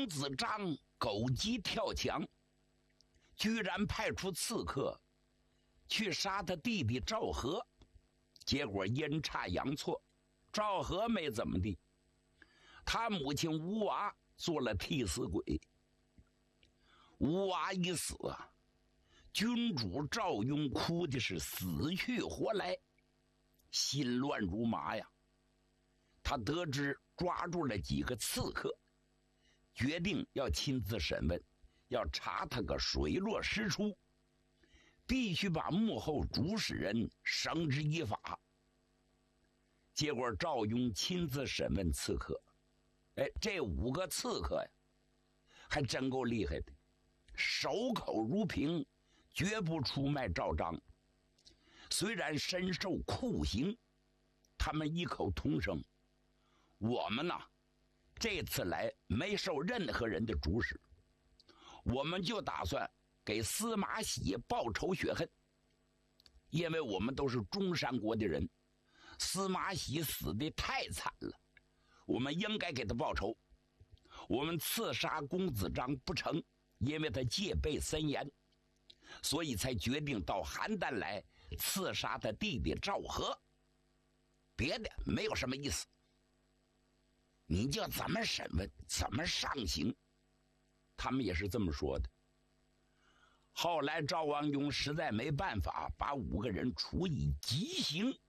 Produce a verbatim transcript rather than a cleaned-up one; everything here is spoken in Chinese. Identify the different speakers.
Speaker 1: 公子章狗急跳墙，居然派出刺客去杀他弟弟赵和，结果阴差阳错，赵和没怎么地，他母亲吴娃做了替死鬼。吴娃一死啊，君主赵雍哭的是死去活来，心乱如麻呀。他得知抓住了几个刺客，决定要亲自审问，要查他个水落石出，必须把幕后主使人绳之以法。结果赵雍亲自审问刺客，哎，这五个刺客呀，还真够厉害的，守口如瓶，绝不出卖赵章。虽然身受酷刑，他们异口同声：我们呐，这次来没受任何人的主使，我们就打算给司马喜报仇雪恨。因为我们都是中山国的人，司马喜死的太惨了，我们应该给他报仇。我们刺杀公子章不成，因为他戒备森严，所以才决定到邯郸来刺杀他弟弟赵和，别的没有什么意思。你就怎么审问怎么上刑，他们也是这么说的。后来赵王雍实在没办法，把五个人处以极刑。